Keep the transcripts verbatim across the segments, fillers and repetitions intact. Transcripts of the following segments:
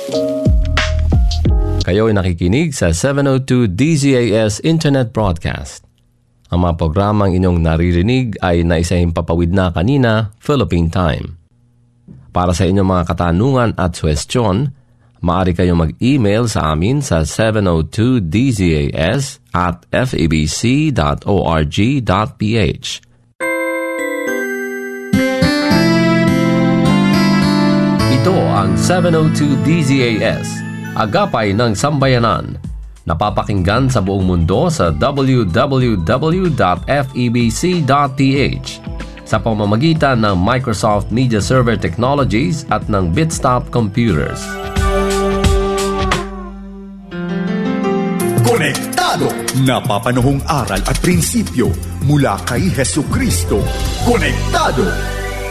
Kayo ay nakikinig sa seven oh two D Z A S Internet Broadcast. Ang mga programang inyong naririnig ay naisahing papawid na kanina, Philippine Time. Para sa inyong mga katanungan at suwestyon, maaari kayong mag-email sa amin sa seven oh two D Z A S at f a b c dot org dot p h. Ito ang seven oh two D Z A S, Agapay ng Sambayanan. Napapakinggan sa buong mundo sa w w w dot f e b c dot p h sa pamamagitan ng Microsoft Media Server Technologies at ng Bitstop Computers. Konektado! Napapanahong aral at prinsipyo mula kay Hesukristo. Konektado!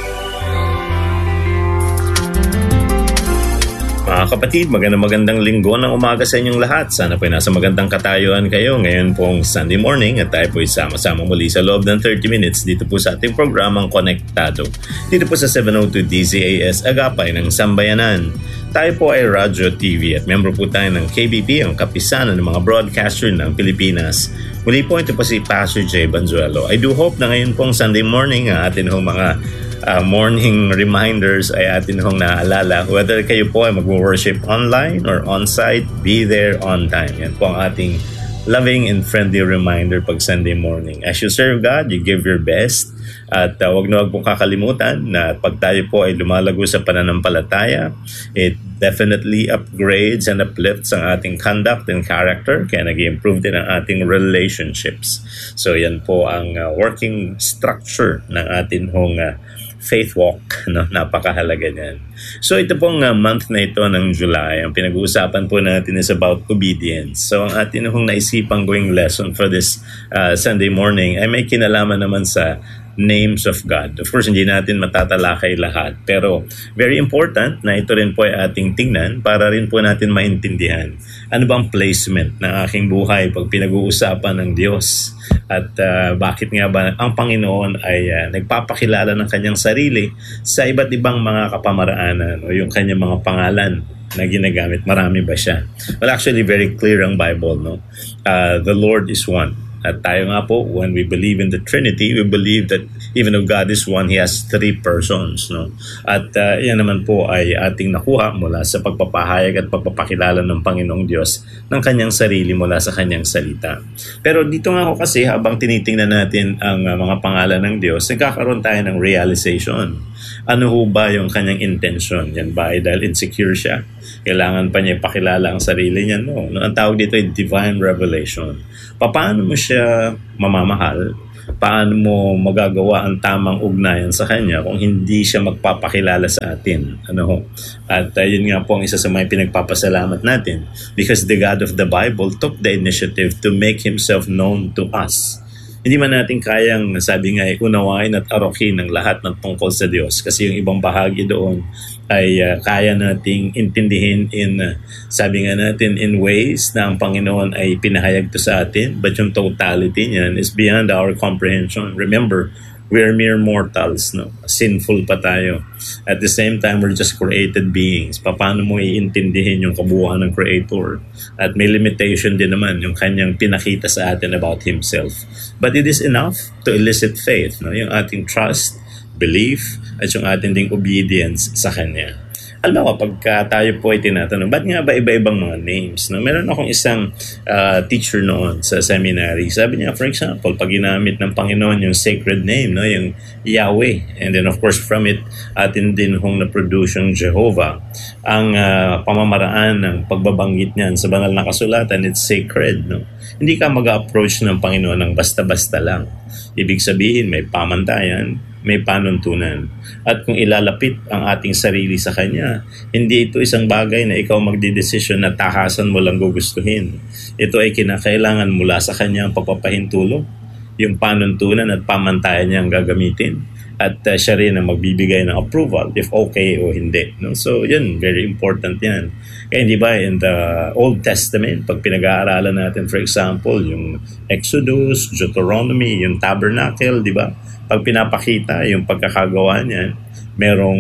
Mga kapatid, magandang magandang linggo ng umaga sa inyong lahat. Sana po'y nasa magandang katayuan kayo ngayon pong Sunday morning at tayo po'y sama-sama muli sa loob ng thirty minutes dito po sa ating programang Konektado. Dito po sa seven oh two D Z A S Agapay ng Sambayanan. Tayo po ay radyo, T V at membro po tayo ng K B P, ang kapisanan ng mga broadcaster ng Pilipinas. Muli po ito po si Pastor Jay Banzuelo. I do hope na ngayon pong Sunday morning ang atin hong mga Uh, morning reminders ay atin hong naalala. Whether kayo po ay mag-worship online or on-site, be there on time. Yan po ang ating loving and friendly reminder pag Sunday morning. As you serve God, you give your best. At uh, wag na wag pong kakalimutan na pag tayo po ay lumalago sa pananampalataya, it definitely upgrades and uplifts ang ating conduct and character, kaya nag-improve din ang ating relationships. So yan po ang uh, working structure ng ating hong uh, faith walk, no? Napakahalaga niyan. So ito pong uh, month na ito ng July, ang pinag-uusapan po natin is about obedience. So ang atin hong naisipang going lesson for this uh, Sunday morning ay may kinalaman naman sa names of God. Of course, hindi natin matatalakay lahat. Pero very important na ito rin po ay ating tingnan para rin po natin maintindihan ano bang placement ng aking buhay pag pinag-uusapan ng Diyos. At uh, bakit nga ba ang Panginoon ay uh, nagpapakilala ng kanyang sarili sa iba't ibang mga kapamaraanan o yung kanyang mga pangalan na ginagamit. Marami ba siya? Well, actually, very clear ang Bible, no? Uh, the Lord is one. At tayo nga po, when we believe in the Trinity, we believe that even though God is one, He has three persons. No? At uh, yan naman po ay ating nakuha mula sa pagpapahayag at pagpapakilala ng Panginoong Diyos ng kanyang sarili mula sa kanyang salita. Pero dito nga ako kasi, habang tinitingnan natin ang uh, mga pangalan ng Diyos, nagkakaroon tayo ng realization. Ano ho ba yung kanyang intention? Yan ba ay dahil insecure siya? Kailangan pa niya ipakilala ang sarili niya? No. no ang tawag dito ay divine revelation. Paano mo siya mamamahal? Paano mo magagawa ang tamang ugnayan sa kanya kung hindi siya magpapakilala sa atin? Ano ho? At uh, yun nga po ang isa sa mga pinagpapasalamat natin, because the God of the Bible took the initiative to make Himself known to us. Hindi man natin kayang, sabi nga, unawain at arokin ng lahat ng tungkol sa Diyos. Kasi yung ibang bahagi doon ay uh, kaya nating intindihin in, uh, sabi nga natin, in ways na ang Panginoon ay pinahayag to sa atin. But yung totality niyan is beyond our comprehension. Remember, we are mere mortals, no? Sinful pa tayo. At the same time, we're just created beings. Paano mo iintindihin yung kabuuan ng Creator? At may limitation din naman yung kanyang pinakita sa atin about Himself. But it is enough to elicit faith, no? Yung ating trust, belief, at yung ating ding obedience sa Kanya. Alam mo, pagka tayo po ay tinatanong, ba't nga ba iba-ibang mga names? No? Meron akong isang uh, teacher noon sa seminary. Sabi niya, for example, pag ginamit ng Panginoon yung sacred name, no? Yung Yahweh. And then of course, from it, atin din hong na-produce yung Jehovah. Ang uh, pamamaraan ng pagbabanggit niyan sa banal na kasulatan, it's sacred. No? Hindi ka mag-approach ng Panginoon ng basta-basta lang. Ibig sabihin, may pamantayan, may panuntunan. At kung ilalapit ang ating sarili sa Kanya, hindi ito isang bagay na ikaw magdidesisyon na tahasan mo lang gugustuhin. Ito ay kinakailangan mula sa Kanya ang pagpapahintulot, yung panuntunan at pamantayan niya ang gagamitin. At uh, siya rin ang magbibigay ng approval if okay o hindi. No? So yun, very important yan. Kaya di ba in the Old Testament, pag pinag-aaralan natin for example, yung Exodus, Deuteronomy, yung Tabernacle, di ba? Pag pinapakita yung pagkakagawa niyan, merong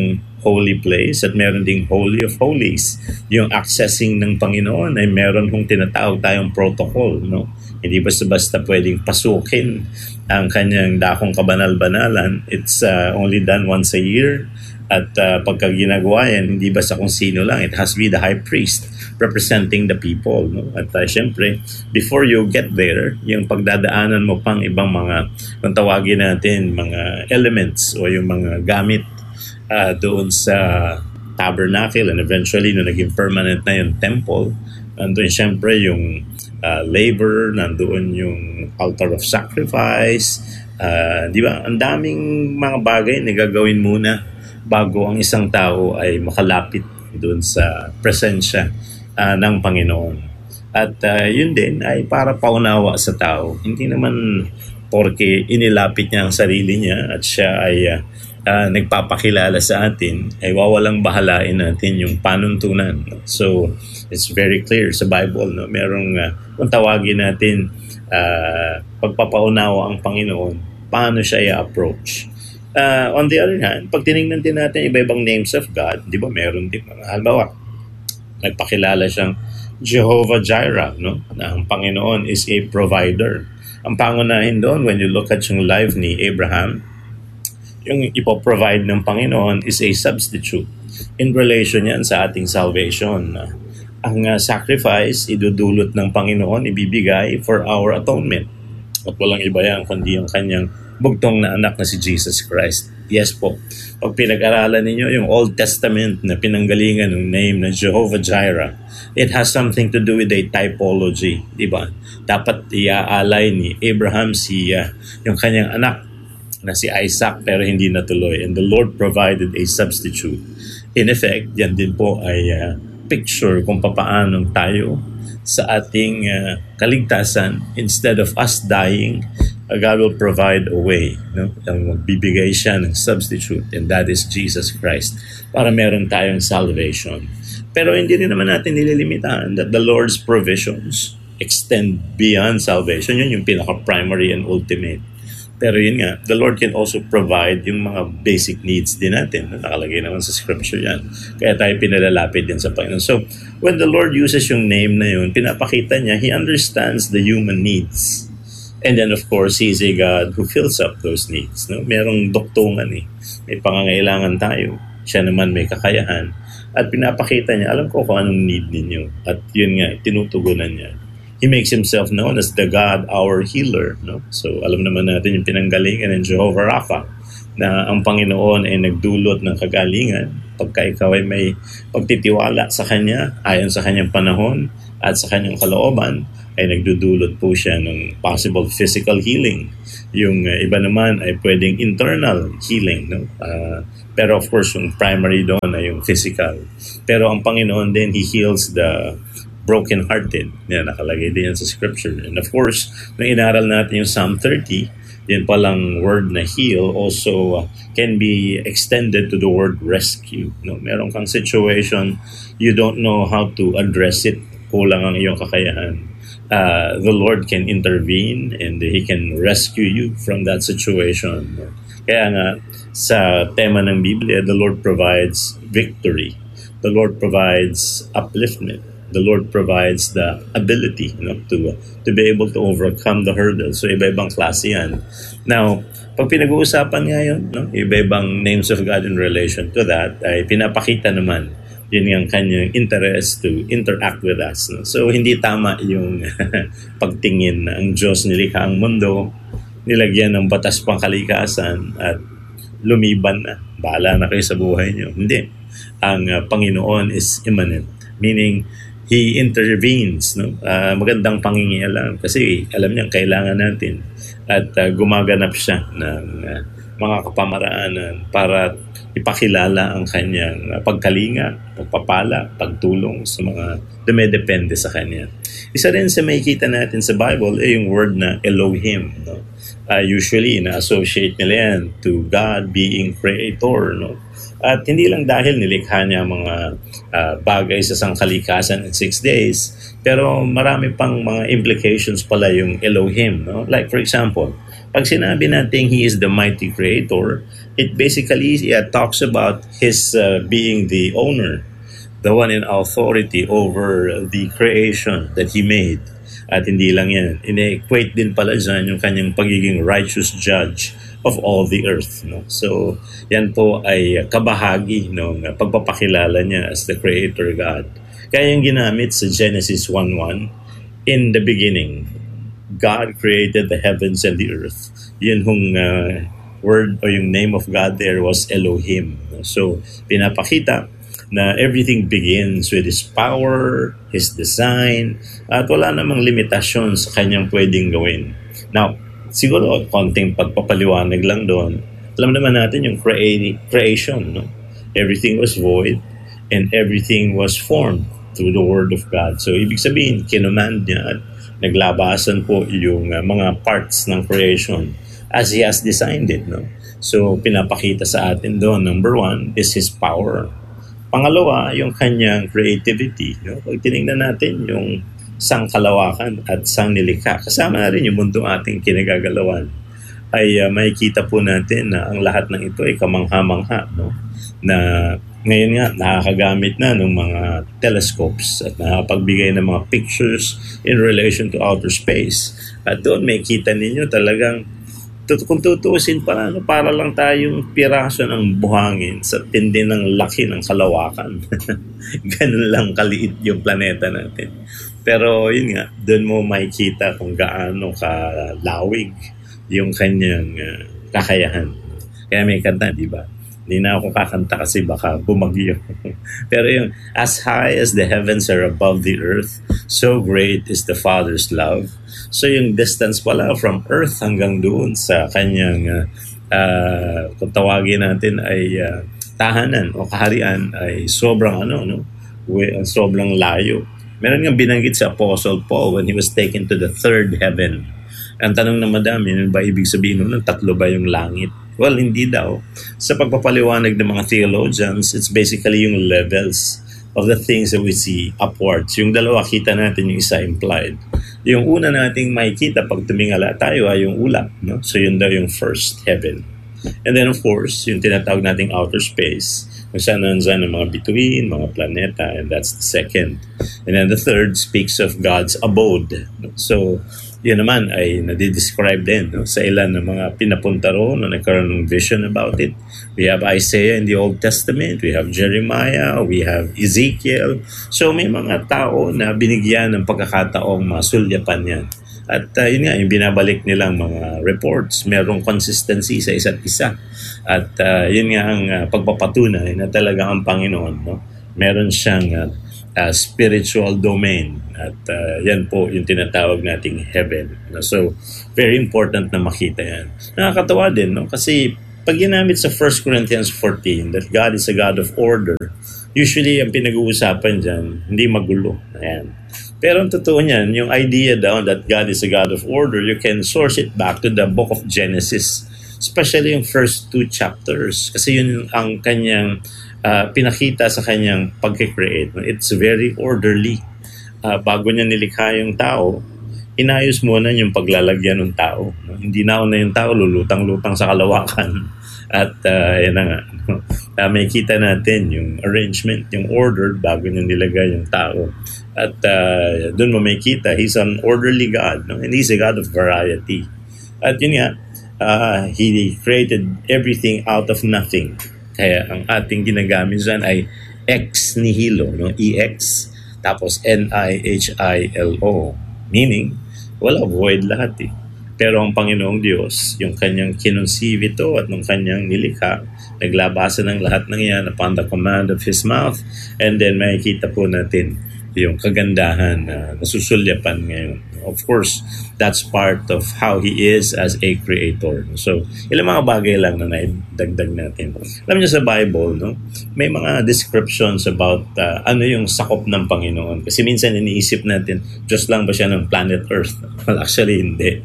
holy place at meron ding Holy of Holies. Yung accessing ng Panginoon ay meron kong tinatawag tayong protocol, no? Hindi basta-basta pwedeng pasukin ang kanyang dakong kabanal-banalan. It's uh, only done once a year. At uh, pagka ginagawa yan, hindi basta kung sino lang. It has to be the high priest representing the people. No? At uh, syempre, before you get there, yung pagdadaanan mo pang ibang mga, kung tawagin natin, mga elements o yung mga gamit uh, doon sa tabernacle, and eventually, no, naging permanent na yung temple, nandun syempre yung uh, labor, nandoon yung altar of sacrifice, uh, di ba? Ang daming mga bagay na gagawin muna bago ang isang tao ay makalapit doon sa presensya uh, ng Panginoon. At uh, yun din ay para paunawa sa tao. Hindi naman porke inilapit niya ang sarili niya at siya ay uh, uh, nagpapakilala sa atin, ay wawalang bahalain natin yung panuntunan. So, it's very clear sa Bible. No? Merong, uh, kung tawagin natin, uh, pagpapaunawa ang Panginoon, paano siya i-approach. Uh, on the other hand, pag tinignan din natin iba-ibang names of God, di ba, meron din mga halimbawa, nagpakilala siyang Jehovah Jireh, no? Na ang Panginoon is a provider. Ang pangunahin doon, when you look at yung life ni Abraham, yung ipoprovide ng Panginoon is a substitute in relation yan sa ating salvation. Ang uh, sacrifice, idudulot ng Panginoon, ibibigay for our atonement. At walang iba yan, kundi ang kanyang bugtong na anak na si Jesus Christ. Yes po. Pag pinag-aralan ninyo yung Old Testament na pinanggalingan ng name na Jehovah Jireh, it has something to do with a typology, di ba? Dapat iaalay ni Abraham si uh, yung kanyang anak na si Isaac pero hindi natuloy. And the Lord provided a substitute. In effect, yan din po ay uh, picture kung papaano tayo sa ating uh, kaligtasan, instead of us dying, uh, God will provide a way. No? Magbibigay siya ng substitute, and that is Jesus Christ, para meron tayong salvation. Pero hindi rin naman natin nililimitahan that the Lord's provisions extend beyond salvation. Yun yung pinaka-primary and ultimate. Pero yun nga, the Lord can also provide yung mga basic needs din natin. Nakalagay naman sa scripture yan. Kaya tayo pinalalapit din sa Panginoon. So, when the Lord uses yung name na yun, pinapakita niya, He understands the human needs. And then, of course, He is a God who fills up those needs. No? Merong doktungan eh. May pangangailangan tayo. Siya naman may kakayahan. At pinapakita niya, alam ko kung anong need ninyo. At yun nga, tinutugunan niya. He makes himself known as the God, our healer. No? So alam naman natin yung pinanggalingan ng Jehovah Rapha, na ang Panginoon ay nagdulot ng kagalingan pagka ikaw ay may pagtitiwala sa Kanya, ayon sa Kanyang panahon at sa Kanyang kalooban, ay nagdudulot po siya ng possible physical healing. Yung uh, iba naman ay pwedeng internal healing. No? Uh, pero of course, yung primary doon ay yung physical. Pero ang Panginoon din, He heals the broken-hearted. Yan, nakalagay din yan sa scripture. And of course, nung inaral natin yung Psalm thirty, yan palang word na heal also uh, can be extended to the word rescue. No? Meron kang situation, you don't know how to address it, kulang ang iyong kakayahan. Uh, the Lord can intervene and He can rescue you from that situation. Kaya nga, sa tema ng Biblia, the Lord provides victory. The Lord provides upliftment. The Lord provides the ability, you know, to to be able to overcome the hurdles. So iba-ibang klase yan. Now, pag pinag-uusapan ngayon, no, iba-ibang names of God in relation to that, ay pinapakita naman yun yung kanyang interest to interact with us. No? So hindi tama yung pagtingin na ang Diyos nilikha ang mundo, nilagyan ng batas pangkalikasan at lumiban na. Bahala na kayo sa buhay niyo. Hindi. Ang uh, Panginoon is immanent. Meaning, He intervenes, no? Uh, magandang pangingialam kasi alam niya kailangan natin at uh, gumaganap siya ng uh, mga kapamaraanan para ipakilala ang kanyang uh, pagkalinga, pagpapala, pagtulong sa mga dumedepende sa kanya. Isa rin sa makikita natin sa Bible ay yung word na Elohim. No? Uh, usually, na-associate nila yan to God being creator, no? At hindi lang dahil nilikha niya mga uh, bagay sa sangkalikasan in six days, pero marami pang mga implications pala yung Elohim. No? Like for example, Pag sinabi natin He is the mighty creator, it basically yeah, talks about His uh, being the owner, the one in authority over the creation that He made. At hindi lang yan, ine-equate din pala dyan yung kanyang pagiging righteous judge of all the earth. No? So, yan po ay kabahagi ng pagpapakilala niya as the Creator God. Kaya yung ginamit sa Genesis one one, in the beginning, God created the heavens and the earth. Yun hong uh, word o yung name of God there was Elohim. So, pinapakita na everything begins with His power, His design, at wala namang limitasyon sa kanyang pwedeng gawin. Now, siguro konting pagpapaliwanag lang doon. Alam naman natin yung crea- creation, no? Everything was void and everything was formed through the Word of God. So, ibig sabihin, kinumand niya at naglabasan po yung uh, mga parts ng creation as He has designed it. No? So, pinapakita sa atin doon, number one, is His power. Pangalawa, yung kanyang creativity. No? Pag tinignan natin yung sangkalawakan at sangnilikha, kasama na rin yung mundo ating kinagagalawan, ay uh, makikita po natin na ang lahat ng ito ay kamangha-mangha. No? Na ngayon nga, nakakagamit na ng mga telescopes at nakapagbigay ng mga pictures in relation to outer space. At doon may kita ninyo talagang, kung tutuusin para, ano, para lang tayong piraso ng buhangin sa tindi ng laki ng kalawakan. Ganun lang kaliit yung planeta natin. Pero yun nga, doon mo makikita kung gaano kalawig yung kanyang uh, kakayahan. Kaya may kanta, di ba? Hindi na ako kakanta kasi baka bumagyo. Pero yung, as high as the heavens are above the earth, so great is the Father's love. So yung distance pala from earth hanggang doon sa kanyang, uh, uh, kung tawagin natin ay uh, tahanan o kaharian ay sobrang ano, no? Sobrang layo. Meron nga binanggit sa Apostle Paul when he was taken to the third heaven. Ang tanong na madami, yun ba ibig sabihin nun, tatlo ba yung langit? Well, hindi daw. Sa pagpapaliwanag ng mga theologians, it's basically yung levels of the things that we see upwards. Yung dalawa, kita natin yung isa implied. Yung una nating makikita pag tumingala tayo ay yung ulap. No? So yun daw yung first heaven. And then of course, yung tinatawag nating outer space, kung saan nandyan ang mga bituin, mga planeta, and that's the second. And then the third speaks of God's abode. So, yun naman ay nadidescribe din, no? Sa ilan ng mga pinapunta roon na nagkaroon ng vision about it. We have Isaiah in the Old Testament, we have Jeremiah, we have Ezekiel. So may mga tao na binigyan ng pagkakataong masulyapan yan. At uh, yun nga, yung binabalik nilang mga reports, merong consistency sa isa't isa. At uh, yun nga ang uh, pagpapatunay na talaga ang Panginoon, no? Meron siyang uh, uh, spiritual domain. At uh, yan po yung tinatawag nating heaven. So, very important na makita yan. Nakakatawa din, no? Kasi pag ginamit sa First Corinthians fourteen that God is a God of order, usually ang pinag-uusapan dyan, hindi magulo. Ayan. Pero ang totoo niyan, yung idea daw that God is a God of order, you can source it back to the book of Genesis. Especially yung first two chapters. Kasi yun ang kanyang uh, pinakita sa kanyang pag-create. It's very orderly. Uh, bago niya nilikha yung tao, inayos muna yung paglalagyan ng tao. No? Hindi na na yung tao lulutang-lutang sa kalawakan. At uh, yan na nga. No? Uh, may kita natin yung arrangement, yung order bago niya nilagay yung tao. At uh, doon mo may kita, He's an orderly God. No? And He's a God of variety. At yun nga, uh, He created everything out of nothing. Kaya ang ating ginagamit dyan ay ex nihilo, no? E X. Tapos N I H I L O. Meaning, wala, void lahat eh. Pero ang Panginoong Diyos, yung kanyang kinunsave ito at ng kanyang nilikha, naglabasan ng lahat ng yan upon the command of His mouth. And then makikita po natin yung kagandahan na nasusulyapan ngayon. Of course, that's part of how He is as a creator. So, ilang mga bagay lang na naidagdag natin. Alam niyo sa Bible, no, may mga descriptions about uh, ano yung sakop ng Panginoon. Kasi minsan iniisip natin, Diyos lang ba siya ng planet Earth? Well, actually, hindi.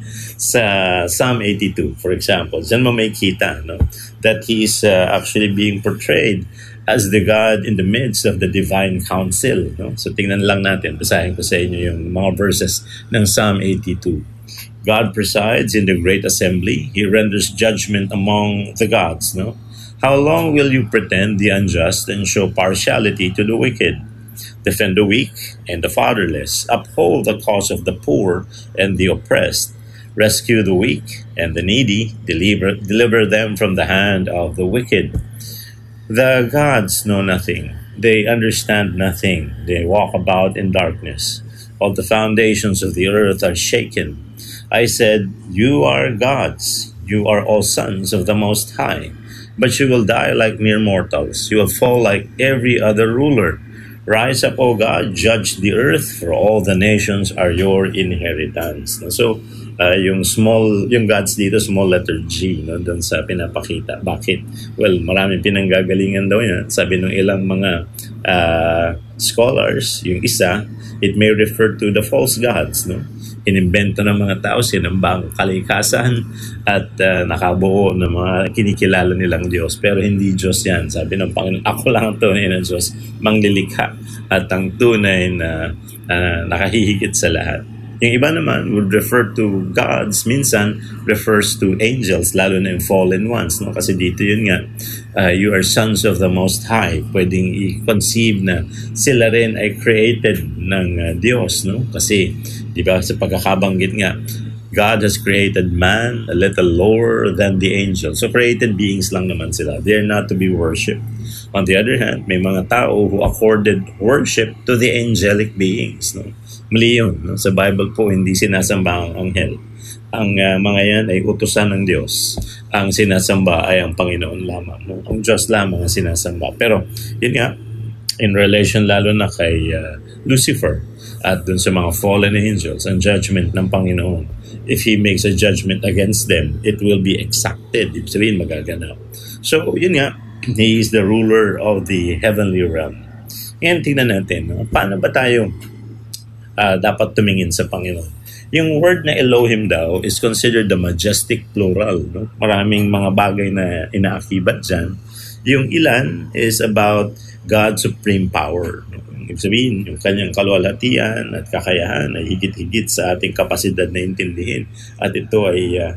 Sa Psalm eighty-two, for example, dyan mo may kita, no, that He is uh, actually being portrayed as the God in the midst of the divine council. No? So tingnan lang natin, basahin ko sa inyo yung mga verses ng Psalm eighty-two. God presides in the great assembly. He renders judgment among the gods. No? How long will you pretend the unjust and show partiality to the wicked? Defend the weak and the fatherless. Uphold the cause of the poor and the oppressed. Rescue the weak and the needy. Deliver, deliver them from the hand of the wicked. The gods know nothing. They understand nothing. They walk about in darkness. All the foundations of the earth are shaken. I said, you are gods. You are all sons of the Most High. But you will die like mere mortals. You will fall like every other ruler. Rise up, O God, judge the earth, for all the nations are your inheritance. So, uh, yung small, yung gods dito, small letter G, no, doon sa pinapakita. Bakit? Well, maraming pinanggagalingan daw yan. Sabi ng ilang mga uh, scholars, yung isa, it may refer to the false gods, no? Inimbento ng mga tao, sinambang kalikasan at uh, nakabuo ng mga kinikilala nilang Diyos. Pero hindi Diyos yan. Sabi ng Panginoon, ako lang ang tunay na Diyos, manglilikha at ang tunay na uh, nakahihigit sa lahat. Yung iba naman would refer to gods, minsan refers to angels, lalo na yung fallen ones. No? Kasi dito yun nga, uh, you are sons of the Most High. Pwedeng i-conceive na sila rin ay created ng uh, Diyos. No? Kasi di ba sa pagkakabanggit nga, God has created man a little lower than the angels. So created beings lang naman sila. They are not to be worshipped. On the other hand, may mga tao who accorded worship to the angelic beings. No? Mali yun. No? Sa Bible po, hindi sinasamba ang anghel. Ang uh, mga yan ay utusan ng Diyos. Ang sinasamba ay ang Panginoon lamang. No? Ang Diyos lamang ang sinasamba. Pero, yun nga, in relation lalo na kay uh, Lucifer at dun sa mga fallen angels, ang judgment ng Panginoon. If He makes a judgment against them, it will be exacted. Ibig sabihin, magaganap. So, yun nga, He is the ruler of the heavenly realm. Ngayon, tingnan natin, no? Paano ba tayo uh, dapat tumingin sa Panginoon? Yung word na Elohim daw is considered the majestic plural. No? Maraming mga bagay na inaakibat dyan. Yung ilan is about God's supreme power. No? Ibig sabihin, yung kanyang kaluwalhatian at kakayahan ay higit-higit sa ating kapasidad na intindihin. At ito ay uh,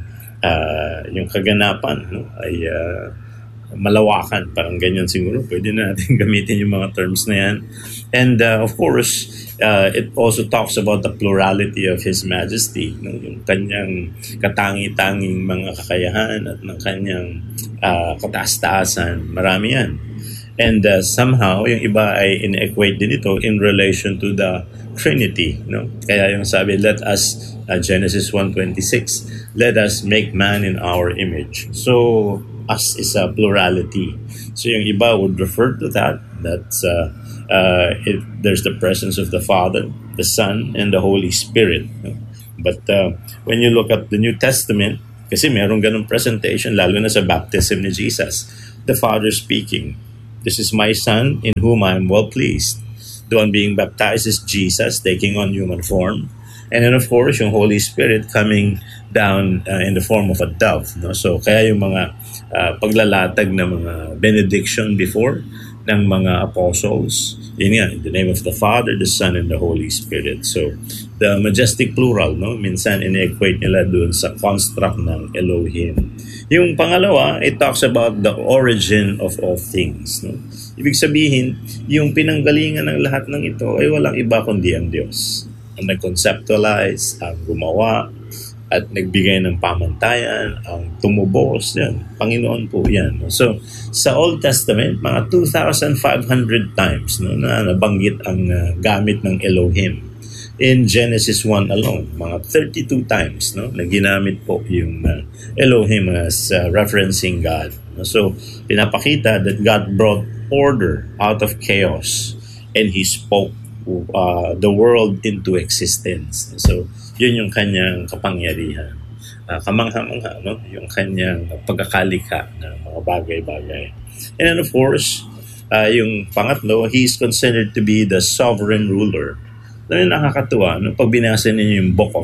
uh, yung kaganapan, no? ay uh, malawakan. Parang ganyan siguro. Pwede na natin gamitin yung mga terms na yan. And uh, of course, uh, it also talks about the plurality of His Majesty. No? Yung kanyang katangi-tanging mga kakayahan at ng kanyang uh, kataas-taasan. Marami yan. And uh, somehow, yung iba ay in-equate din ito in relation to the Trinity. No? Kaya yung sabi, let us, uh, Genesis one twenty-six, let us make man in our image. So, us is a plurality. So yung iba would refer to that. That's, uh, uh, it, there's the presence of the Father, the Son, and the Holy Spirit. No? But uh, when you look at the New Testament, kasi meron ganun presentation, lalo na sa baptism ni Jesus, the Father speaking, this is my Son in whom I am well pleased. The one being baptized is Jesus taking on human form. And then of course, yung Holy Spirit coming down uh, in the form of a dove. No? So kaya yung mga uh, paglalatag ng mga benediction before ng mga apostles, yun nga, in the name of the Father, the Son, and the Holy Spirit. So the majestic plural, no? Minsan in-equate nila doon sa construct ng Elohim. Yung pangalawa, it talks about the origin of all things. No? Ibig sabihin, yung pinanggalingan ng lahat ng ito ay walang iba kundi ang Diyos. Ang nag-conceptualize, ang gumawa, at nagbigay ng pamantayan, ang tumubos, yan. Panginoon po yan. No? So, sa Old Testament, mga two thousand five hundred times no, na nabanggit ang uh, gamit ng Elohim. In Genesis one alone, mga thirty-two times no, na ginamit po yung uh, Elohim as uh, referencing God. No? So, pinapakita that God brought order out of chaos and He spoke uh, the world into existence. So, yun yung kanyang kapangyarihan. Uh, kamangha-mangha, no? Yung kanyang pagkakalikha ng mga bagay-bagay. And then of course, uh, yung pangatlo, he is considered to be the sovereign ruler. Ano yung nakakatuwa, no? Pag binasa ninyo yung book of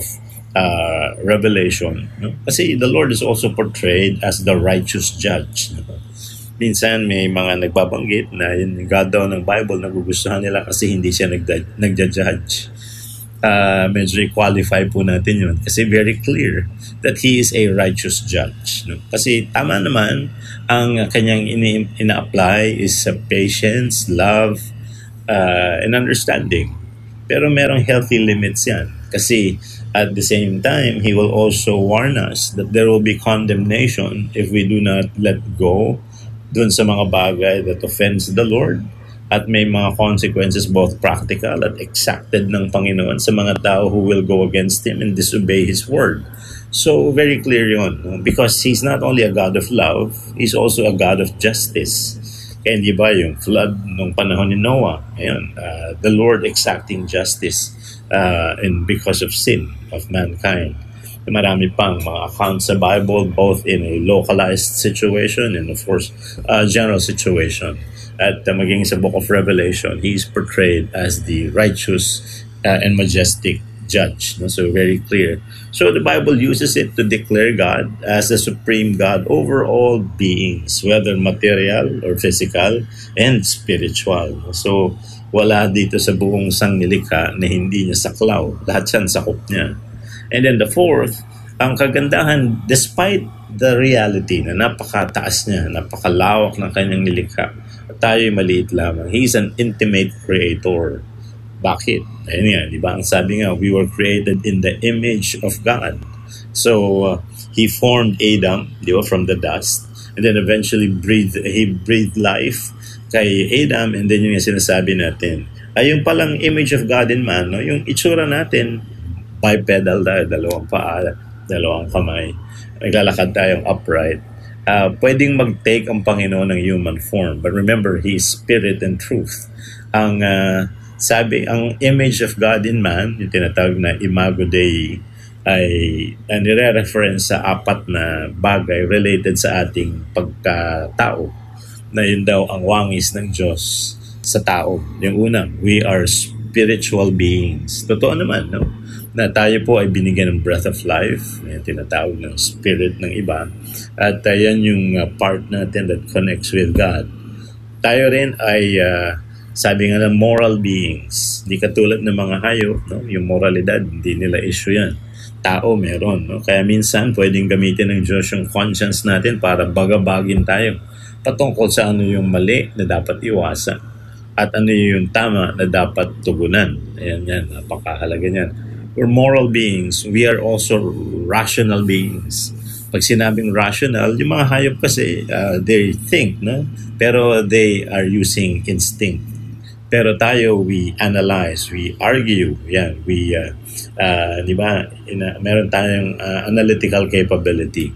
uh, Revelation, no? Kasi the Lord is also portrayed as the righteous judge. No? Minsan may mga nagbabanggit na yung God daw ng Bible nagugustuhan nila kasi hindi siya nagda- nagja-judge. uh, medyo i-qualify po natin yun kasi very clear that He is a righteous judge. No? Kasi tama naman, ang kanyang ini- ina-apply is uh, patience, love, uh, and understanding. Pero merong healthy limits yan. Kasi at the same time, He will also warn us that there will be condemnation if we do not let go dun sa mga bagay that offends the Lord. At may mga consequences both practical at exacted ng Panginoon sa mga tao who will go against Him and disobey His word. So, very clear yun. Because He's not only a God of love, He's also a God of justice. Kaya hindi ba yung flood nung panahon ni Noah, ayun, uh, the Lord exacting justice uh, and because of sin of mankind. Marami pang mga accounts sa Bible, both in a localized situation and of course, a uh, general situation. At uh, maging sa Book of Revelation, He is portrayed as the righteous uh, and majestic judge. No? So very clear. So the Bible uses it to declare God as the supreme God over all beings, whether material or physical and spiritual. So wala dito sa buong sangnilikha na hindi niya saklaw. Lahat yan sakop niya. And then the fourth, ang kagandahan, despite the reality na napakataas niya, napakalawak ng kanyang nilikha, at tayo'y maliit lamang. He is an intimate creator. Bakit? Ayun nga, di ba? Ang sabi nga, we were created in the image of God. So, uh, He formed Adam, di ba, from the dust. And then eventually, breathed, He breathed life kay Adam. And then yung sinasabi natin, ay yung palang image of God in man, no? Yung itsura natin, bipedal tayo, dalawang paa, dalawang kamay. Naglalakad tayong upright. Uh, pwedeng mag-take ang Panginoon ng human form. But remember, He is spirit and truth. Ang uh, sabi, ang image of God in man, yung tinatawag na Imago Dei, ay uh, nire-reference sa apat na bagay related sa ating pagkatao. Na yun daw ang wangis ng Diyos sa tao. Yung una, we are spiritual beings. Totoo naman, no? Na tayo po ay binigyan ng breath of life, yung tinatawag ng spirit ng iba. At uh, yan yung uh, part natin that connects with God. Tayo rin ay, uh, sabi nga ng moral beings. Di katulad ng mga hayop, no? Yung moralidad, hindi nila issue yan. Tao meron. No? Kaya minsan, pwedeng gamitin ng Diyos yung conscience natin para bagabagin tayo patungkol sa ano yung mali na dapat iwasan at ano yung tama na dapat tugunan. Ayan yan, napakahalaga yan. We're moral beings. We are also rational beings. Pag sinabing rational, yung mga hayop kasi, uh, they think, no? Pero they are using instinct. Pero tayo, we analyze, we argue, yan, we, uh, uh, di ba, ina, meron tayong uh, analytical capability.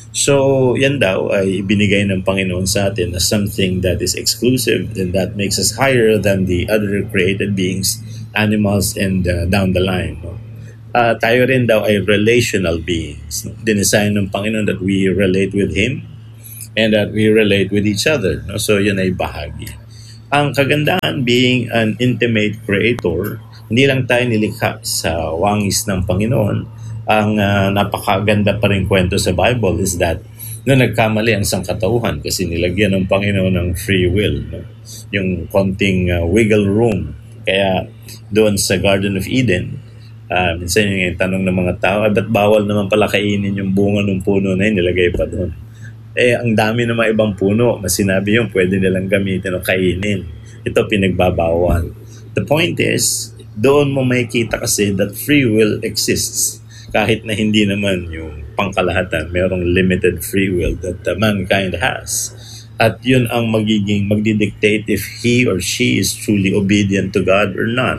So, yan daw ay ibinigay ng Panginoon sa atin as something that is exclusive and that makes us higher than the other created beings, animals, and uh, down the line, no? Uh, tayo rin daw ay relational beings. No? Dinesign ng Panginoon that we relate with Him and that we relate with each other. No? So, yun ay bahagi. Ang kagandahan, being an intimate creator, hindi lang tayo nilikha sa wangis ng Panginoon. Ang uh, napakaganda pa rin kwento sa Bible is that na nagkamali ang sangkatauhan kasi nilagyan ng Panginoon ng free will. No? Yung konting uh, wiggle room. Kaya doon sa Garden of Eden, Uh, minsan yung tanong ng mga tao, ay ba't bawal naman pala kainin yung bunga ng puno na yun, nilagay pa doon. Eh, ang dami ng mga ibang puno na sinabi yung pwede nilang gamitin o kainin. Ito pinagbabawal. The point is, doon mo makikita kasi that free will exists. Kahit na hindi naman yung pangkalahatan, mayroong limited free will that uh, mankind has. At yun ang magiging, magdidictate if he or she is truly obedient to God or not.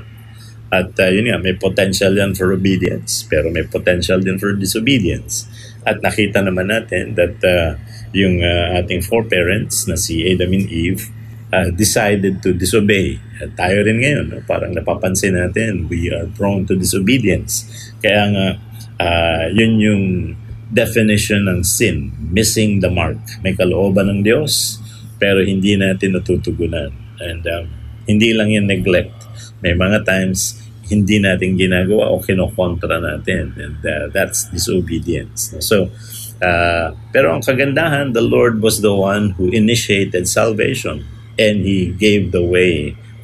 At uh, yun nga, may potential yan for obedience, pero may potential din for disobedience. At nakita naman natin that uh, yung uh, ating foreparents na si Adam and Eve uh, decided to disobey. At tayo rin ngayon, no? Parang napapansin natin, we are prone to disobedience. Kaya nga, uh, yun yung definition ng sin, missing the mark. May kalooban ng Diyos, pero hindi natin natutugunan. And um, hindi lang yung neglect. May mga times, hindi natin ginagawa o kinokontra natin. And uh, that's disobedience. So, uh, pero ang kagandahan, the Lord was the one who initiated salvation. And He gave the way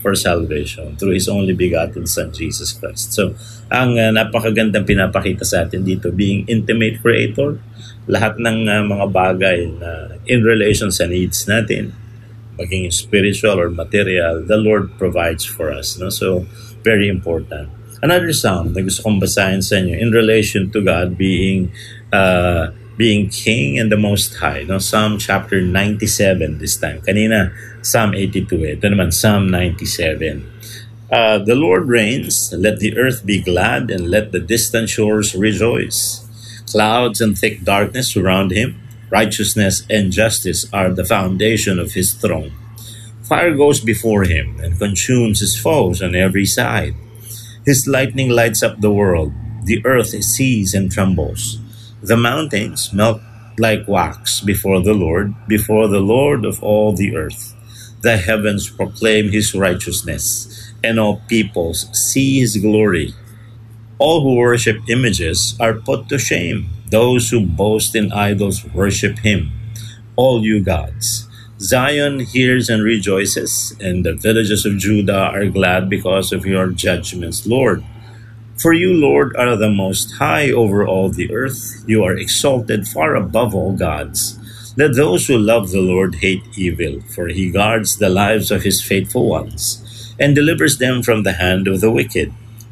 for salvation through His only begotten Son, Jesus Christ. So, ang uh, napakagandang pinapakita sa atin dito, being intimate creator, lahat ng uh, mga bagay na in relation sa needs natin, maging spiritual or material, the Lord provides for us. No? So, very important. Another psalm na gusto kong basahin sa inyo in relation to God being uh, being King and the Most High. No? Psalm chapter ninety-seven this time. Kanina, Psalm eighty-two. Eh. Ito naman, Psalm ninety-seven. Uh, the Lord reigns, let the earth be glad, and let the distant shores rejoice. Clouds and thick darkness surround Him. Righteousness and justice are the foundation of His throne. Fire goes before Him and consumes His foes on every side. His lightning lights up the world. The earth sees and trembles. The mountains melt like wax before the Lord, before the Lord of all the earth. The heavens proclaim His righteousness, and all peoples see His glory. All who worship images are put to shame. Those who boast in idols worship Him. All you gods. Zion hears and rejoices, and the villages of Judah are glad because of your judgments, Lord. For you, Lord, are the most high over all the earth. You are exalted far above all gods. Let those who love the Lord hate evil, for He guards the lives of His faithful ones and delivers them from the hand of the wicked.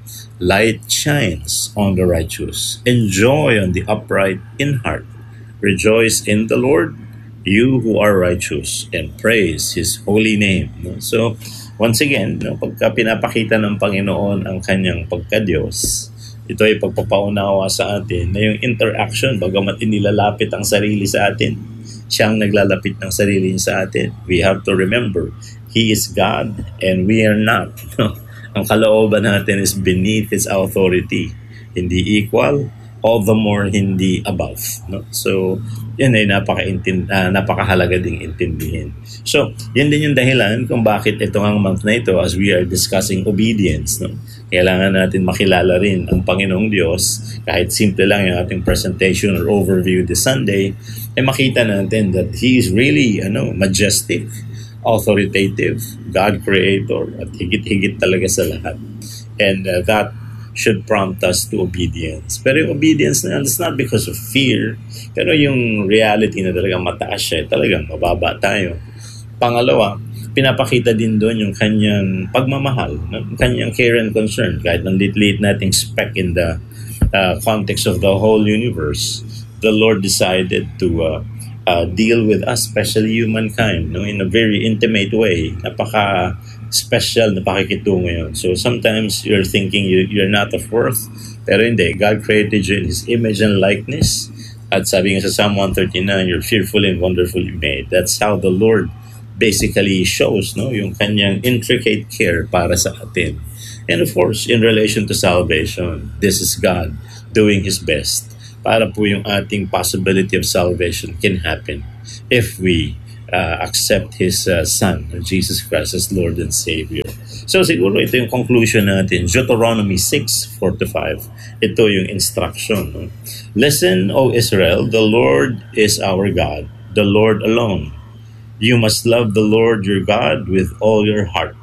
Light shines on the righteous, and joy on the upright in heart. Rejoice in the Lord, you who are righteous, and praise His holy name. So, once again, no, pagka pinapakita ng Panginoon ang kanyang pagka-Diyos, ito ay pagpapaunawa sa atin na yung interaction, bagamat inilalapit ang sarili sa atin, siyang naglalapit ng sarili niya sa atin. We have to remember, He is God and we are not. Ang kalooban natin is beneath His authority. Hindi equal, all the more hindi above. No? So, yun ay napaka-intin, uh, napakahalaga ding intindihin. So, yun din yung dahilan kung bakit itong ang month na ito as we are discussing obedience. No? Kailangan natin makilala rin ang Panginoong Diyos, kahit simple lang yung ating presentation or overview this Sunday, ay makita natin that He is really ano, majestic, authoritative, God Creator, at higit-higit talaga sa lahat. And uh, that should prompt us to obedience. Pero yung obedience na, it's not because of fear, pero yung reality na talagang mataas siya, talagang mababa tayo. Pangalawa, pinapakita din doon yung kanyang pagmamahal, yung kanyang care and concern, kahit ng lit-lit nating speck in the uh, context of the whole universe. The Lord decided to uh, uh, deal with us, especially humankind, no, in a very intimate way. Napaka special na pakikitungo yun. So sometimes you're thinking you, you're not of worth, pero hindi. God created you in His image and likeness. At sabi nga sa Psalm one thirty-nine, you're fearfully and wonderfully made. That's how the Lord basically shows, no, yung kanyang intricate care para sa atin. And of course, in relation to salvation, this is God doing His best para po yung ating possibility of salvation can happen if we Uh, accept His uh, Son, Jesus Christ, as Lord and Savior. So siguro ito yung conclusion natin. Deuteronomy six four to five. Ito yung instruction. No? Listen, O Israel, the Lord is our God, the Lord alone. You must love the Lord your God with all your heart,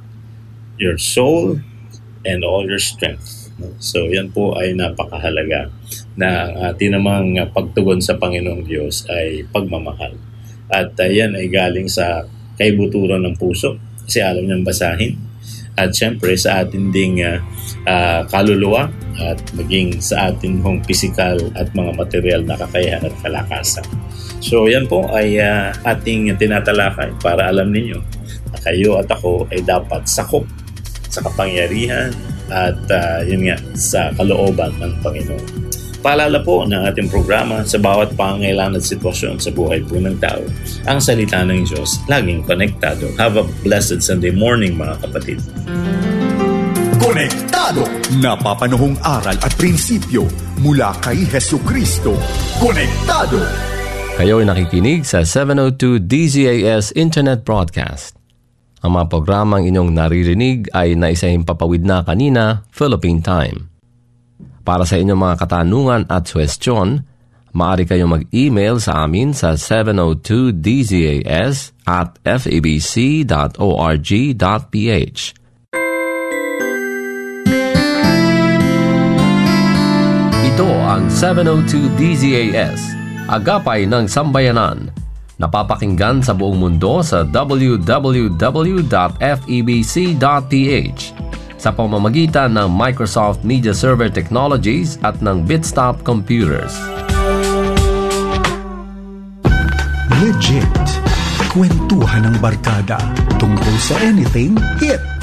your soul, and all your strength. No? So yan po ay napakahalaga na ating namang pagtugon sa Panginoong Diyos ay pagmamahal. At uh, yan ay galing sa kaibuturan ng puso kasi alam niyang basahin. At syempre sa atin ding uh, uh, kaluluwa at maging sa atin hong physical at mga material na kakayahan at kalakasan. So yan po ay uh, ating tinatalakay para alam ninyo na kayo at ako ay dapat sakop sa kapangyarihan at uh, yun nga sa kalooban ng Panginoon. Paalala po ng ating programa sa bawat pangangailangan at sitwasyon sa buhay po ng tao. Ang salita ng Diyos, laging konektado. Have a blessed Sunday morning mga kapatid. Konektado! Napapanahong aral at prinsipyo mula kay Hesukristo. Konektado! Kayo ay nakikinig sa seven oh two D Z A S Internet Broadcast. Ang mga programang inyong naririnig ay naisahimpapawid na kanina, Philippine Time. Para sa inyong mga katanungan at suwestyon, Maaari kayong mag-email sa amin sa seven oh two D Z A S at f e b c dot org dot p h. Ito ang seven oh two D Z A S, agapay ng sambayanan. Napapakinggan sa buong mundo sa w w w dot f e b c dot p h sa pamamagitan ng Microsoft Media Server Technologies at ng Bitstop Computers. Legit. Kwentuhan ng barkada tungkol sa anything hit.